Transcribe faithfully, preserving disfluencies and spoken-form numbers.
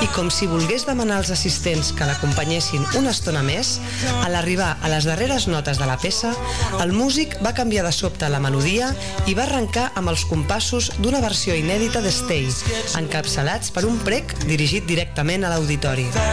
i com si volgués demanar als assistents que l'acompanyessin una estona més, a l'arribar a les darreres notes de la peça, el músic va canviar de sobte la melodia i va arrencar amb els compassos d'una versió inèdita de Stay, encapçalats per un prec dirigit directament a l'auditori.